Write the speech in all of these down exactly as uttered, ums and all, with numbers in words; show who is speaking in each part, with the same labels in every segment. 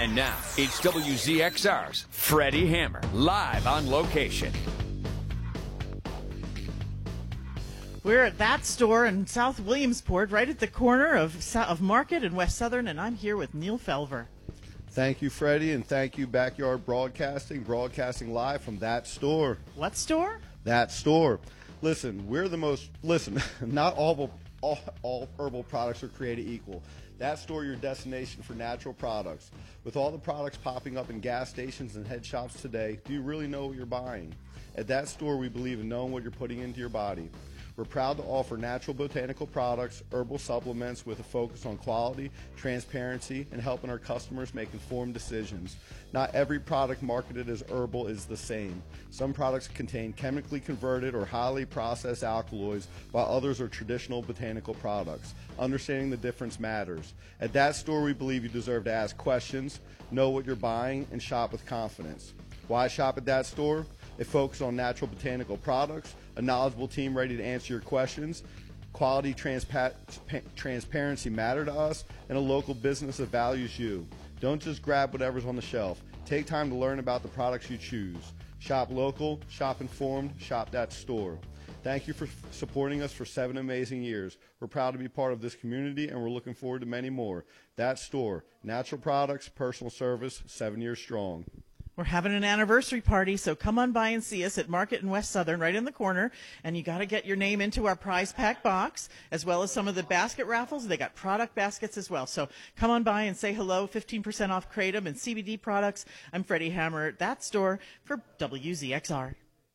Speaker 1: And now, it's W Z X R's Freddie Hammer, live on location.
Speaker 2: We're at that store in South Williamsport, right at the corner of of Market and West Southern, and I'm here with Neil Felver.
Speaker 3: Thank you, Freddie, and thank you, Backyard Broadcasting, broadcasting live from that store.
Speaker 2: What store?
Speaker 3: That store. Listen, we're the most, listen, not all, all, all herbal products are created equal. That store, your destination for natural products. With all the products popping up in gas stations and head shops today, do you really know what you're buying? At that store, we believe in knowing what you're putting into your body. We're proud to offer natural botanical products, herbal supplements with a focus on quality, transparency, and helping our customers make informed decisions. Not every product marketed as herbal is the same. Some products contain chemically converted or highly processed alkaloids, while others are traditional botanical products. Understanding the difference matters. At that store, we believe you deserve to ask questions, know what you're buying, and shop with confidence. Why shop at that store? It focuses on natural botanical products, a knowledgeable team ready to answer your questions, quality, transpa- transparency matter to us, and a local business that values you. Don't just grab whatever's on the shelf. Take time to learn about the products you choose. Shop local, shop informed, shop that store. Thank you for f- supporting us for seven amazing years. We're proud to be part of this community, and we're looking forward to many more. That store, natural products, personal service, seven years strong.
Speaker 2: We're having an anniversary party, so come on by and see us at Market and West Southern, right in the corner. And you got to get your name into our prize pack box, as well as some of the basket raffles. They got product baskets as well. So come on by and say hello. fifteen percent off Kratom and C B D products. I'm Freddie Hammer at that store for W Z X R.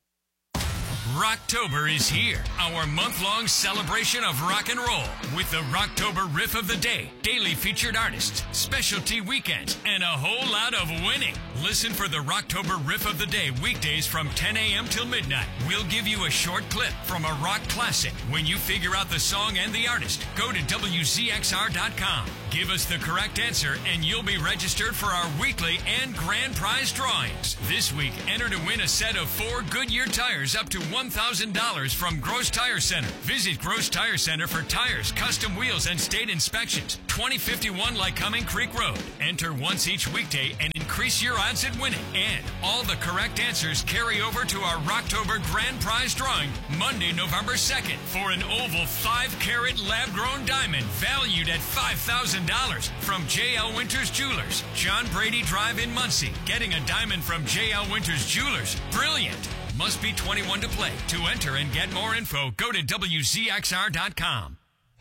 Speaker 4: Rocktober is here, our month-long celebration of rock and roll with the Rocktober Riff of the Day, daily featured artists, specialty weekends, and a whole lot of winning. Listen for the Rocktober Riff of the Day weekdays from ten a.m. till midnight. We'll give you a short clip from a rock classic. When you figure out the song and the artist, go to W Z X R dot com. Give us the correct answer and you'll be registered for our weekly and grand prize drawings. This week, enter to win a set of four Goodyear tires up to one thousand dollars from Gross Tire Center. Visit Gross Tire Center for tires, custom wheels, and state inspections. twenty fifty-one Lycoming Creek Road. Enter once each weekday and increase your odds at winning. And all the correct answers carry over to our Rocktober Grand Prize drawing Monday, November second for an oval five carat lab-grown diamond valued at five thousand dollars from J L Winters Jewelers. John Brady Drive in Muncie. Getting a diamond from J L Winters Jewelers. Brilliant. Must be twenty-one to play. To enter and get more info, go to W Z X R dot com.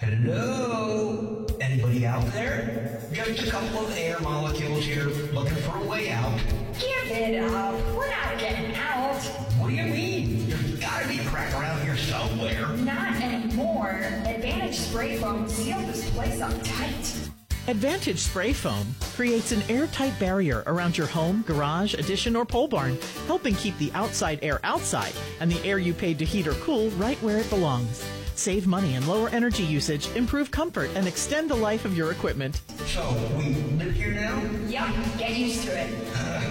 Speaker 5: Hello? Anybody out there? Just a couple of air molecules here looking for a way out.
Speaker 6: Give it up. We're not getting out.
Speaker 5: What do you mean? There's gotta be a crack around here somewhere.
Speaker 6: Not anymore. Advantage Spray Foam sealed this place up tight.
Speaker 2: Advantage Spray Foam creates an airtight barrier around your home, garage, addition, or pole barn, helping keep the outside air outside and the air you paid to heat or cool right where it belongs. Save money and lower energy usage, improve comfort, and extend the life of your equipment.
Speaker 5: So, we live here now?
Speaker 6: Yup, get used to it.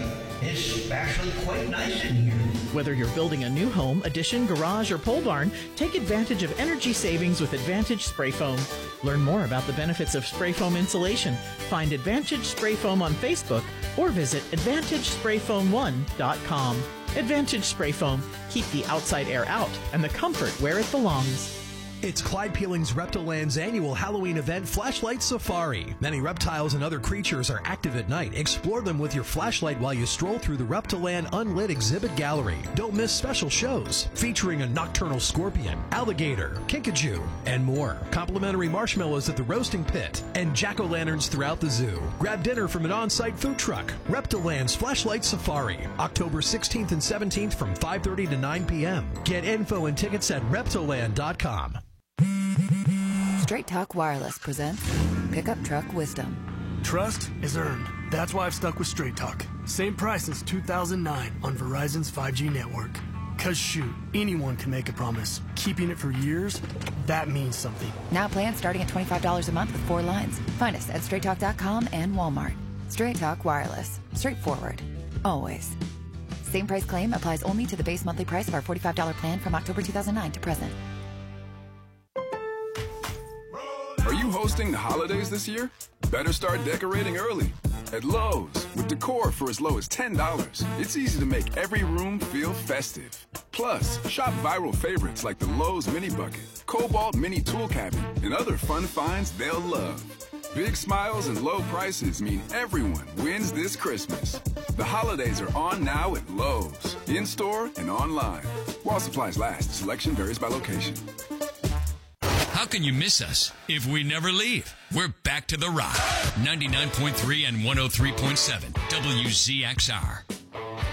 Speaker 5: It's actually quite nice in here.
Speaker 2: Whether you're building a new home, addition, garage, or pole barn, take advantage of energy savings with Advantage Spray Foam. Learn more about the benefits of spray foam insulation. Find Advantage Spray Foam on Facebook or visit advantage spray foam one dot com. Advantage Spray Foam. Keep the outside air out and the comfort where it belongs.
Speaker 7: It's Clyde Peeling's Reptiland's annual Halloween event, Flashlight Safari. Many reptiles and other creatures are active at night. Explore them with your flashlight while you stroll through the Reptiland Unlit Exhibit Gallery. Don't miss special shows featuring a nocturnal scorpion, alligator, kinkajou, and more. Complimentary marshmallows at the roasting pit and jack-o'-lanterns throughout the zoo. Grab dinner from an on-site food truck. Reptiland's Flashlight Safari, October sixteenth and seventeenth from five thirty to nine p.m. Get info and tickets at reptiland dot com.
Speaker 8: Straight Talk Wireless presents Pickup Truck Wisdom.
Speaker 9: Trust is earned. That's why I've stuck with Straight Talk. Same price since two thousand nine on Verizon's five G network. Cause shoot, anyone can make a promise. Keeping it for years, that means something.
Speaker 8: Now plans starting at twenty-five dollars a month with four lines. Find us at straight talk dot com and Walmart. Straight Talk Wireless. Straightforward. Always. Same price claim applies only to the base monthly price of our forty-five dollars plan from October two thousand nine to present.
Speaker 10: Are you hosting the holidays this year? Better start decorating early. At Lowe's, with decor for as low as ten dollars, it's easy to make every room feel festive. Plus, shop viral favorites like the Lowe's Mini Bucket, Cobalt Mini Tool Cabinet, and other fun finds they'll love. Big smiles and low prices mean everyone wins this Christmas. The holidays are on now at Lowe's, in-store and online. While supplies last, selection varies by location.
Speaker 4: How can you miss us if we never leave? We're back to The Rock, ninety-nine point three and one oh three point seven W Z X R.